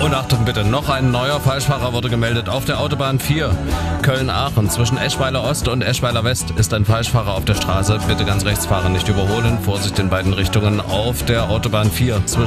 Und Achtung bitte, noch ein neuer Falschfahrer wurde gemeldet auf der Autobahn 4 Köln-Aachen. Zwischen Eschweiler Ost und Eschweiler West ist ein Falschfahrer auf der Straße. Bitte ganz rechts fahren, nicht überholen. Vorsicht in beiden Richtungen auf der Autobahn 4 zwischen